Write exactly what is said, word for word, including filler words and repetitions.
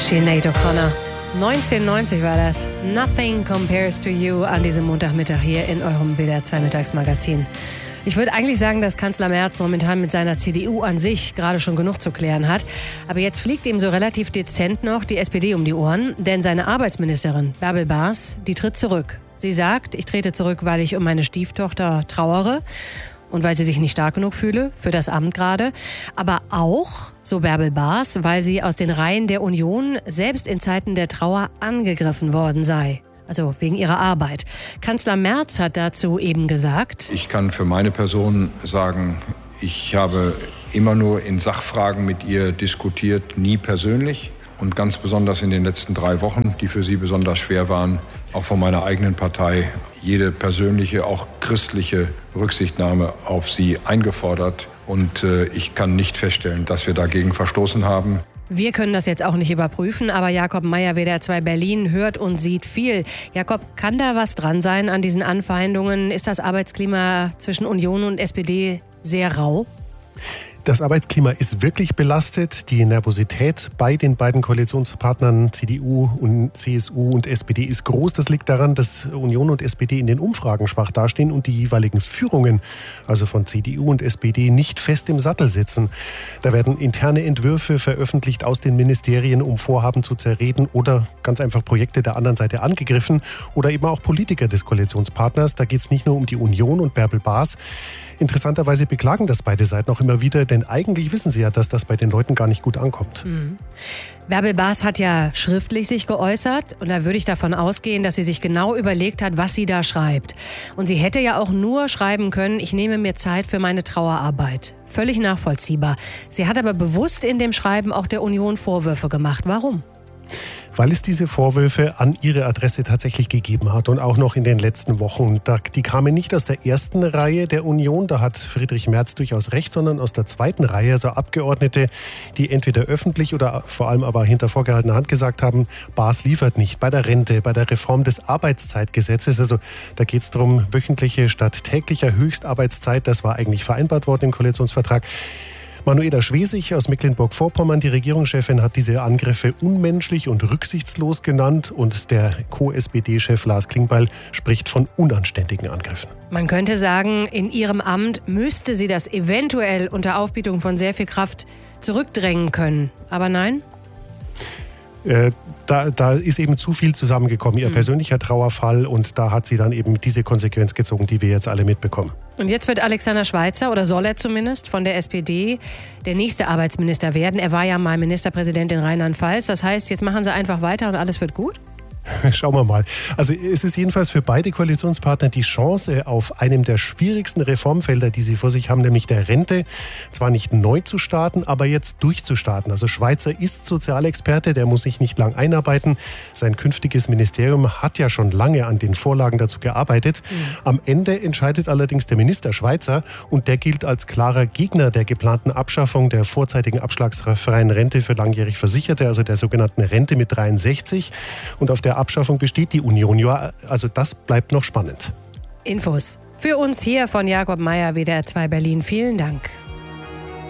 Sinead O'Connor. neunzehnhundertneunzig war das. Nothing compares to you an diesem Montagmittag hier in eurem W D R zwei Mittagsmagazin. Ich würde eigentlich sagen, dass Kanzler Merz momentan mit seiner C D U an sich gerade schon genug zu klären hat. Aber jetzt fliegt ihm so relativ dezent noch die S P D um die Ohren. Denn seine Arbeitsministerin Bärbel Baas, die tritt zurück. Sie sagt, ich trete zurück, weil ich um meine Stieftochter trauere. Und weil sie sich nicht stark genug fühle, für das Amt gerade. Aber auch, so Bärbel Baas, weil sie aus den Reihen der Union selbst in Zeiten der Trauer angegriffen worden sei. Also wegen ihrer Arbeit. Kanzler Merz hat dazu eben gesagt: Ich kann für meine Person sagen, ich habe immer nur in Sachfragen mit ihr diskutiert, nie persönlich. Und ganz besonders in den letzten drei Wochen, die für sie besonders schwer waren, auch von meiner eigenen Partei, jede persönliche, auch christliche Rücksichtnahme auf sie eingefordert. Und äh, ich kann nicht feststellen, dass wir dagegen verstoßen haben. Wir können das jetzt auch nicht überprüfen, aber Jakob Meier, W D R zwei Berlin, hört und sieht viel. Jakob, kann da was dran sein an diesen Anfeindungen? Ist das Arbeitsklima zwischen Union und S P D sehr rau? Das Arbeitsklima ist wirklich belastet. Die Nervosität bei den beiden Koalitionspartnern C D U und C S U und S P D ist groß. Das liegt daran, dass Union und S P D in den Umfragen schwach dastehen und die jeweiligen Führungen, also von C D U und S P D, nicht fest im Sattel sitzen. Da werden interne Entwürfe veröffentlicht aus den Ministerien, um Vorhaben zu zerreden oder ganz einfach Projekte der anderen Seite angegriffen oder eben auch Politiker des Koalitionspartners. Da geht es nicht nur um die Union und Bärbel Baas. Interessanterweise beklagen das beide Seiten auch immer wieder, denn eigentlich wissen sie ja, dass das bei den Leuten gar nicht gut ankommt. Mhm. Bärbel Baas hat ja schriftlich sich geäußert und da würde ich davon ausgehen, dass sie sich genau überlegt hat, was sie da schreibt. Und sie hätte ja auch nur schreiben können, ich nehme mir Zeit für meine Trauerarbeit. Völlig nachvollziehbar. Sie hat aber bewusst in dem Schreiben auch der Union Vorwürfe gemacht. Warum? Weil es diese Vorwürfe an ihre Adresse tatsächlich gegeben hat und auch noch in den letzten Wochen. Die kamen nicht aus der ersten Reihe der Union, da hat Friedrich Merz durchaus recht, sondern aus der zweiten Reihe, also Abgeordnete, die entweder öffentlich oder vor allem aber hinter vorgehaltener Hand gesagt haben, Baas liefert nicht bei der Rente, bei der Reform des Arbeitszeitgesetzes. Also da geht es darum, wöchentliche statt täglicher Höchstarbeitszeit, das war eigentlich vereinbart worden im Koalitionsvertrag. Manuela Schwesig aus Mecklenburg-Vorpommern, die Regierungschefin, hat diese Angriffe unmenschlich und rücksichtslos genannt und der Co-S P D-Chef Lars Klingbeil spricht von unanständigen Angriffen. Man könnte sagen, in ihrem Amt müsste sie das eventuell unter Aufbietung von sehr viel Kraft zurückdrängen können. Aber nein? Äh, da, da ist eben zu viel zusammengekommen, ihr mhm. persönlicher Trauerfall, und da hat sie dann eben diese Konsequenz gezogen, die wir jetzt alle mitbekommen. Und jetzt wird Alexander Schweitzer, oder soll er zumindest, von der S P D der nächste Arbeitsminister werden. Er war ja mal Ministerpräsident in Rheinland-Pfalz. Das heißt, jetzt machen sie einfach weiter und alles wird gut? Schauen wir mal. Also es ist jedenfalls für beide Koalitionspartner die Chance, auf einem der schwierigsten Reformfelder, die sie vor sich haben, nämlich der Rente, zwar nicht neu zu starten, aber jetzt durchzustarten. Also Schweitzer ist Sozialexperte, der muss sich nicht lang einarbeiten. Sein künftiges Ministerium hat ja schon lange an den Vorlagen dazu gearbeitet. Mhm. Am Ende entscheidet allerdings der Minister Schweitzer und der gilt als klarer Gegner der geplanten Abschaffung der vorzeitigen abschlagsfreien Rente für langjährig Versicherte, also der sogenannten Rente mit dreiundsechzig. Und auf der Abschaffung besteht die Union. Ja, also das bleibt noch spannend. Infos für uns hier von Jakob Meier, W D R zwei Berlin. Vielen Dank.